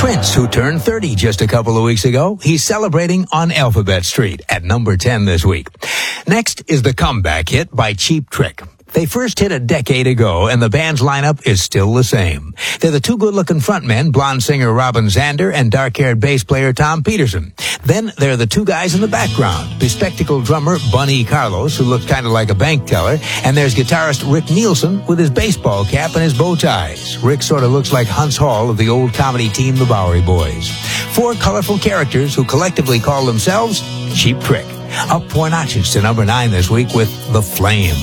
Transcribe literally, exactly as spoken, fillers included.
Prince, who turned thirty just a couple of weeks ago, he's celebrating on Alphabet Street at number ten this week. Next is the comeback hit by Cheap Trick. They first hit a decade ago, and the band's lineup is still the same. They're the two good-looking frontmen, blonde singer Robin Zander and dark-haired bass player Tom Peterson. Then there are the two guys in the background, bespectacled drummer Bunny Carlos, who looks kind of like a bank teller, and there's guitarist Rick Nielsen with his baseball cap and his bow ties. Rick sort of looks like Hunts Hall of the old comedy team, the Bowery Boys. Four colorful characters who collectively call themselves Cheap Trick. Up four notches to number nine this week with The Flame.